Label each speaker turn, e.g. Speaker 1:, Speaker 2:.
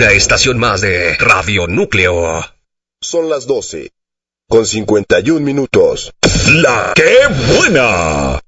Speaker 1: Una estación más de Radio Núcleo.
Speaker 2: Son las 12, con 51 minutos.
Speaker 1: ¡La qué buena!